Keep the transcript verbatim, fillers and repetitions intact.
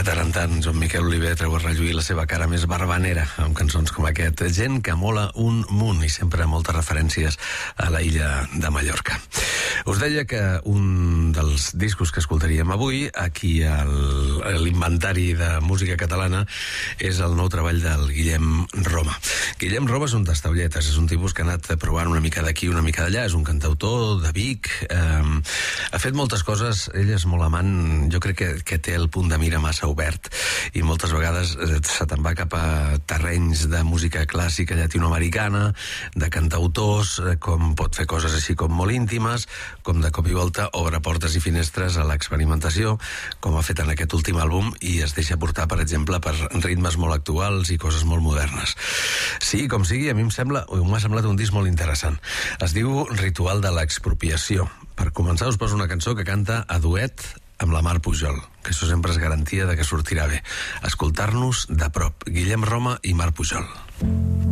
De tant en tant, Joan Miquel Oliver treu a relluir la seva cara més barbanera amb cançons com aquest. Gent que mola un munt i sempre moltes referències a la illa de Mallorca. Us deia que un dels discos que escoltaríem avui aquí a l'inventari de música catalana és el nou treball del Guillem Roma. Guillem Roma és un tastaolletes, és un tipus que ha anat provant una mica d'aquí, una mica d'allà, és un cantautor de Vic, eh, ha fet moltes coses, ell és molt amant, jo crec que, que té el punt de mira massa obert i moltes vegades eh, se te'n va cap a terrenys de música clàssica llatinoamericana, de cantautors, eh, com pot fer coses així com molt íntimes, com de cop i volta obre portes i finestres a l'experimentació, com ha fet en aquest últim àlbum, i es deixa portar, per exemple, per ritmes molt actuals i coses molt modernes. Sí, com sigui, a mi em sembla, m'ha semblat un disc molt interessant. Es diu Ritual de l'expropiació. Per començar us poso una cançó que canta a duet amb la Mar Pujol, que això sempre és garantia de que sortirà bé. Escoltar-nos de prop. Guillem Roma i Mar Pujol.